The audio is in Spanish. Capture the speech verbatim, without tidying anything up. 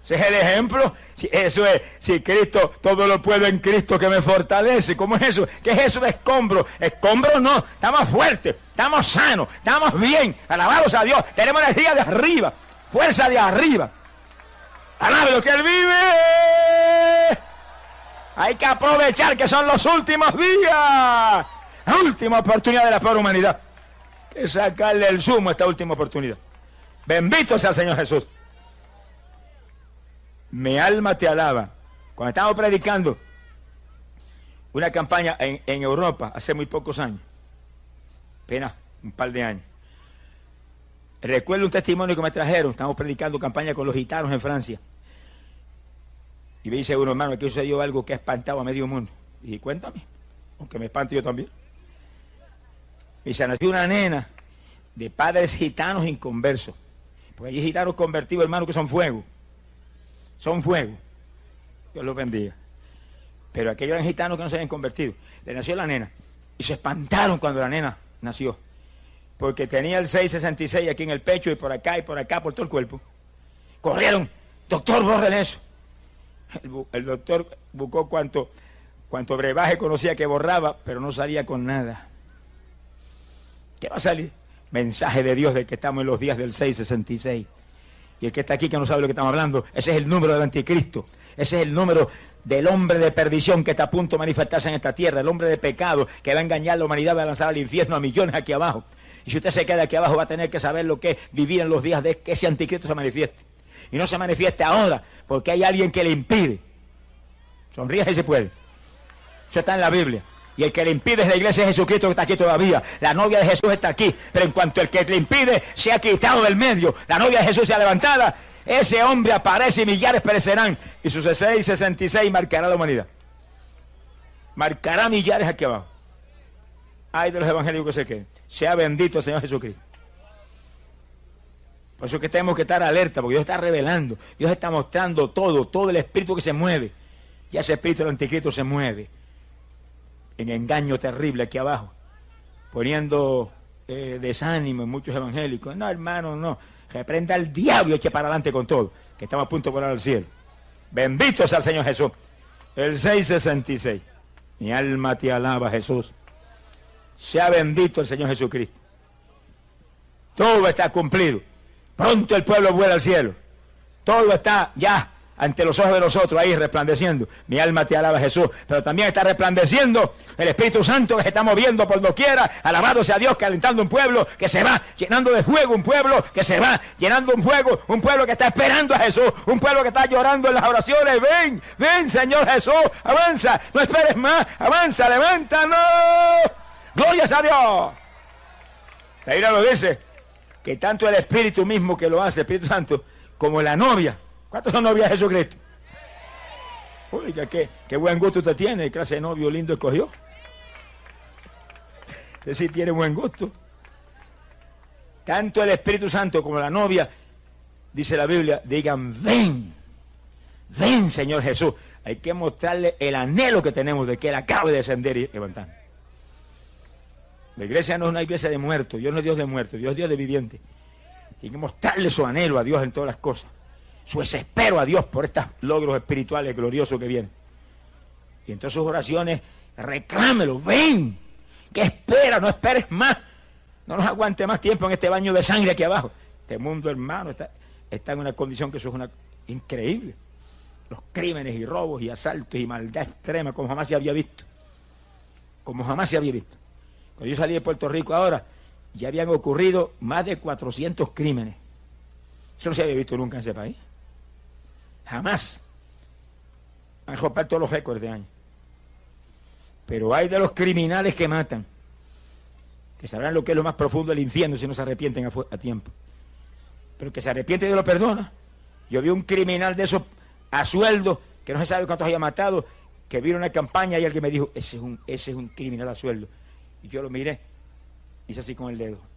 Ese es el ejemplo. Si eso es, si Cristo, todo lo puedo en Cristo que me fortalece. ¿Cómo es eso? ¿Qué es eso de escombro? Escombro no, estamos fuertes, estamos sanos, estamos bien, alabados a Dios, tenemos energía de arriba, fuerza de arriba. Alabe lo que Él vive. Hay que aprovechar que son los últimos días, la última oportunidad de la pobre humanidad. Hay que sacarle el zumo a esta última oportunidad. Bendito sea el Señor Jesús. Mi alma te alaba. Cuando estábamos predicando una campaña en, en Europa hace muy pocos años, apenas un par de años, recuerdo un testimonio que me trajeron. Estábamos predicando campaña con los gitanos en Francia, y me dice uno: hermano, aquí sucedió algo que ha espantado a medio mundo. Y dije: cuéntame, aunque me espante yo también. Y se nació una nena de padres gitanos inconversos, porque allí gitanos convertidos, hermano, que son fuego. Son fuego. Dios los bendiga. Pero aquellos eran gitanos que no se habían convertido. Le nació la nena. Y se espantaron cuando la nena nació. Porque tenía el seis sesenta y seis aquí en el pecho y por acá y por acá, por todo el cuerpo. Corrieron: doctor, borren eso. El, el doctor buscó cuanto, cuanto brebaje conocía que borraba, pero no salía con nada. ¿Qué va a salir? Mensaje de Dios de que estamos en los días del seis sesenta y seis. Y el que está aquí que no sabe de lo que estamos hablando, ese es el número del anticristo, ese es el número del hombre de perdición que está a punto de manifestarse en esta tierra, el hombre de pecado que va a engañar a la humanidad, va a lanzar al infierno a millones aquí abajo. Y si usted se queda aquí abajo, va a tener que saber lo que es vivir en los días de que ese anticristo se manifieste. Y no se manifieste ahora, porque hay alguien que le impide. Sonríe si se puede. Eso está en la Biblia. Y el que le impide es la iglesia de Jesucristo, que está aquí todavía. La novia de Jesús está aquí. Pero en cuanto el que le impide se ha quitado del medio, la novia de Jesús se ha levantada, ese hombre aparece y millares perecerán. Y su seis sesenta y seis marcará la humanidad. Marcará millares aquí abajo. Ay de los evangélicos que se queden. Sea bendito el Señor Jesucristo. Por eso es que tenemos que estar alerta, porque Dios está revelando. Dios está mostrando todo, todo el espíritu que se mueve. Ya ese espíritu del anticristo se mueve en engaño terrible aquí abajo, poniendo eh, desánimo en muchos evangélicos. No, hermano, no. Reprenda al diablo y eche para adelante con todo, que estamos a punto de volar al cielo. Bendito sea el Señor Jesús. El seis sesenta y seis. Mi alma te alaba, Jesús. Sea bendito el Señor Jesucristo. Todo está cumplido. Pronto el pueblo vuela al cielo. Todo está ya ante los ojos de nosotros, ahí resplandeciendo. Mi alma te alaba, Jesús. Pero también está resplandeciendo el Espíritu Santo que se está moviendo por doquiera. Alabado sea Dios, calentando un pueblo que se va, llenando de fuego un pueblo que se va, llenando un fuego, un pueblo que está esperando a Jesús, un pueblo que está llorando en las oraciones. Ven, ven, Señor Jesús, avanza, no esperes más, avanza, levántanos. Glorias a Dios. La Biblia lo dice, que tanto el Espíritu mismo que lo hace, el Espíritu Santo, como la novia. ¿Cuántos son novias de Jesucristo? Oiga, qué, qué buen gusto usted tiene, qué clase de novio lindo escogió. Usted sí tiene buen gusto. Tanto el Espíritu Santo como la novia, dice la Biblia, digan: ven, ven, Señor Jesús. Hay que mostrarle el anhelo que tenemos de que Él acabe de descender y levantar. La iglesia no es una iglesia de muertos, Dios no es Dios de muertos, Dios es Dios de vivientes. Tiene que mostrarle su anhelo a Dios en todas las cosas, su desespero a Dios por estos logros espirituales gloriosos que vienen. Y entonces sus oraciones, reclámelo, ven, ¿qué espera? No esperes más, no nos aguante más tiempo en este baño de sangre aquí abajo. Este mundo, hermano, está, está en una condición que eso es una increíble. Los crímenes y robos y asaltos y maldad extrema como jamás se había visto, como jamás se había visto. Cuando yo salí de Puerto Rico ahora, ya habían ocurrido más de cuatrocientos crímenes. Eso no se había visto nunca en ese país. Jamás. Han roto todos los récords de años. Pero hay de los criminales que matan, que sabrán lo que es lo más profundo del infierno si no se arrepienten a, a tiempo. Pero que se arrepiente y Dios lo perdona. Yo vi un criminal de esos a sueldo, que no se sabe cuántos haya matado, que vino una campaña y alguien me dijo: ese es un, ese es un criminal a sueldo. Y yo lo miré, hice así con el dedo.